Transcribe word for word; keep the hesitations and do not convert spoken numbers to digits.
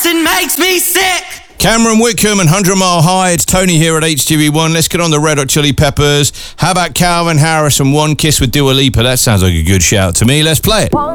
Dancing makes me sick. Cameron Wickham and one hundred Mile High. It's Tony here at H T V one. Let's get on the Red Hot Chili Peppers. How about Calvin Harris and One Kiss with Dua Lipa? That sounds like a good shout to me. Let's play it.